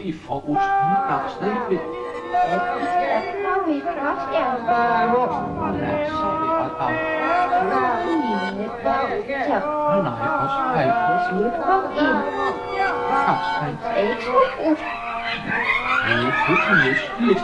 i frokosten afsnit. Sorry, Nej, også hej. Afsnit. Det er fuldstændig